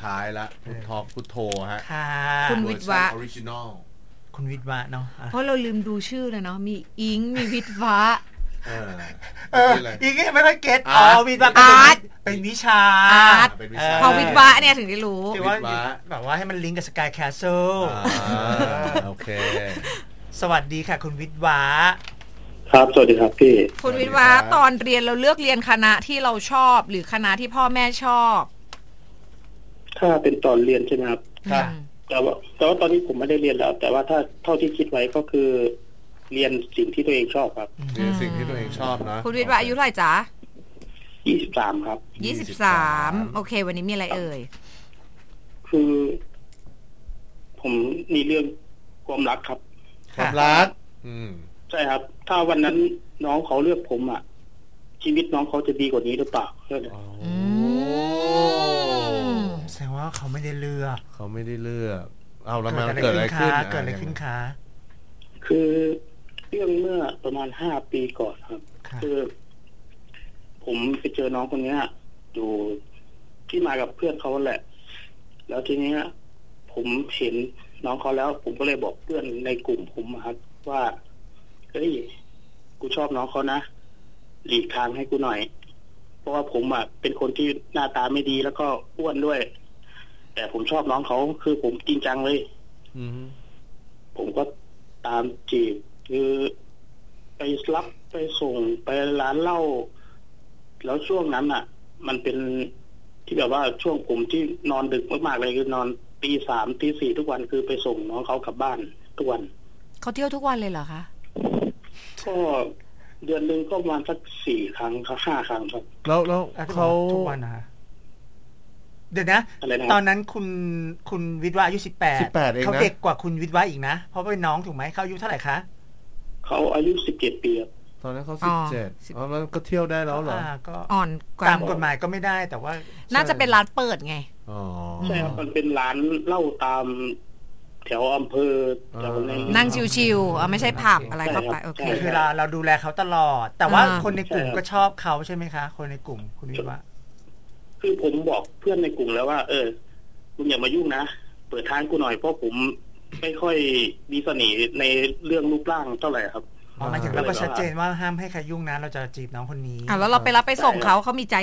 ท้ายละพุทอพุทโธฮะค่ะคุณวิทวะออริจินอลคุณวิทวะเนาะเพราะเราลืมดูชื่อเลยเนาะมีอิงมีวิทวะอีกนี่ไม่ค่อยเก็ตวิทวะเป็นวิชาพอวิทวะเนี่ยถึงได้รู้ถือว่าแบบว่าให้มันลิงก์กับสกายแคสเซิลโอเคสวัสดีค่ะคุณวิทวะครับสวัสดีครับพี่คุณวิทวะตอนเรียนเราเลือกเรียนคณะที่เราชอบหรือคณะที่พ่อแม่ชอบถ้าเป็นตอนเรียนใช่ไหมครับแต่ว่าตอนนี้ผมไม่ได้เรียนแล้วแต่ว่าถ้าเท่าที่คิดไว้ก็คือเรียนสิ่งที่ตัวเองชอบครับเรียนสิ่งที่ตัวเองชอบนะคุณวิทวะอายุเท่าไหร่จ๊ะ 23ครับ 23โอเควันนี้มีอะไรเอ่ยคือผมมีเรื่องความรักครับความรักใช่ครับถ้าวันนั้นน้องเขาเลือกผมอ่ะชีวิตน้องเขาจะดีกว่านี้หรือเปล่าแสดงว่าเขาไม่ได้เลือกเอาแล้วมันเกิดอะไรขึ้นคะคือเรื่องเมื่อประมาณ5 ปีก่อนครับคือผมไปเจอน้องคนนี้อยู่ที่มากับเพื่อนเขาแหละแล้วทีนี้ผมเห็นน้องเขาแล้วผมก็เลยบอกเพื่อนในกลุ่มผมครับว่าเฮ้ยกูชอบน้องเขานะหลีกทางให้กูหน่อยเพราะว่าผมเป็นคนที่หน้าตาไม่ดีแล้วก็อ้วนด้วยแต่ผมชอบน้องเขาคือผมจริงจังเลยผมก็ตามจีบคือไปรับไปส่งไปร้านเหล้าแล้วช่วงนั้นมันเป็นที่แบบว่าช่วงผมที่นอนดึกมากๆเลยคือนอนตี 3 ตี 4ทุกวันคือไปส่งน้องเขากลับบ้านทุกวันเขาเที่ยวทุกวันเลยเหรอคะก็เดือนนึงก็ประมาณสัก4 ครั้งครับ5 ครั้งครับแล้วเขาทุกวันนะเดี๋ยวนะตอนนั้นคุณวิทวะอายุ18เขาเด็กกว่าคุณวิทวะอีกนะเพราะเป็นน้องถูกไหมเขาอายุเท่าไหร่คะเขาอายุ17 ปีครับตอนนั้นเขา17แล้วก็เที่ยวได้แล้วเหรอก็อ่อนตามกฎหมายก็ไม่ได้แต่ว่าน่าจะเป็นร้านเปิดไงใช่ครับมันเป็นร้านเหล้าตามแถวอำเภอแถวในนั่งชิวๆไม่ใช่ผับอะไรเข้าไปโอเคคือเราดูแลเขาตลอดแต่ว่าคนในกลุ่มก็ชอบเขาใช่ไหมคะคนในกลุ่มคุณวิทวะคือผมบอกเพื่อนในกลุ่มแล้วว่าคุณอย่ามายุ่งนะเปิดทางกูหน่อยเพราะผมไม่ค่อยมีเสน่ห์ในเรื่องรูปร่างเท่าไหร่ครับหมายถึงเราก็ชัดเจนว่าห้ามให้ใครยุ่งนะเราจะจีบน้องคนนี้แล้วเราไปรับไปส่งเขามีใจ